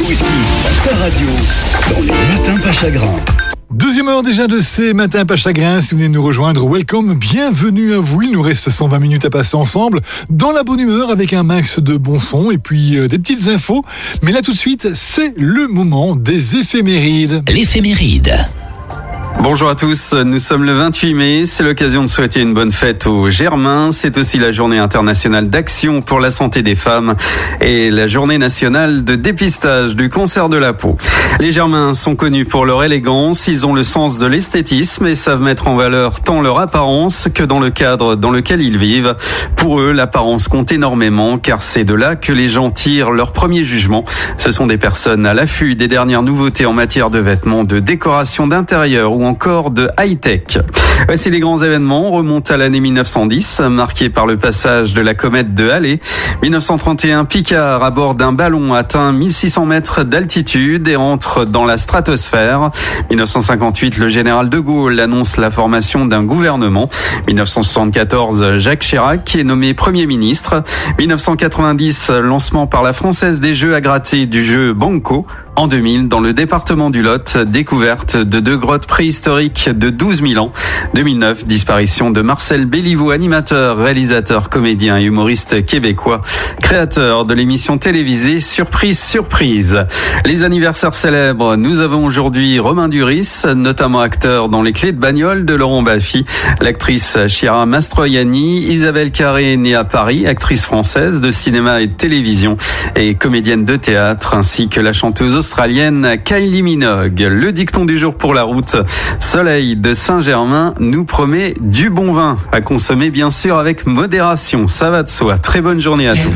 Whisky, ta radio, dans les matins pas chagrins. Deuxième heure déjà de ces matins pas chagrins. Si vous venez de nous rejoindre, welcome, bienvenue à vous. Il nous reste 120 minutes à passer ensemble dans la bonne humeur avec un max de bons sons et puis des petites infos. Mais là tout de suite, c'est le moment des éphémérides. L'éphéméride. Bonjour à tous, nous sommes le 28 mai, c'est l'occasion de souhaiter une bonne fête aux Germains, c'est aussi la journée internationale d'action pour la santé des femmes et la journée nationale de dépistage du cancer de la peau. Les Germains sont connus pour leur élégance, ils ont le sens de l'esthétisme et savent mettre en valeur tant leur apparence que dans le cadre dans lequel ils vivent. Pour eux, l'apparence compte énormément car c'est de là que les gens tirent leur premier jugement. Ce sont des personnes à l'affût des dernières nouveautés en matière de vêtements, de décoration d'intérieur ou encore de high-tech. Voici les grands événements. On remonte à l'année 1910, marqué par le passage de la comète de Halley. 1931, Picard, à bord d'un ballon, atteint 1600 mètres d'altitude et entre dans la stratosphère. 1958, le général de Gaulle annonce la formation d'un gouvernement. 1974, Jacques Chirac est nommé Premier ministre. 1990, lancement par la Française des Jeux à gratter du jeu Banco. En 2000, dans le département du Lot, découverte de 2 grottes préhistoriques de 12 000 ans. 2009, disparition de Marcel Béliveau, animateur, réalisateur, comédien et humoriste québécois, créateur de l'émission télévisée Surprise, Surprise. Les anniversaires célèbres, nous avons aujourd'hui Romain Duris, notamment acteur dans Les Clés de bagnole de Laurent Baffy, l'actrice Chiara Mastroianni, Isabelle Carré, née à Paris, actrice française de cinéma et de télévision et comédienne de théâtre, ainsi que la chanteuse australienne Kylie Minogue. Le dicton du jour pour la route, Soleil de Saint-Germain nous promet du bon vin à consommer bien sûr avec modération, ça va de soi. Très bonne journée à tous.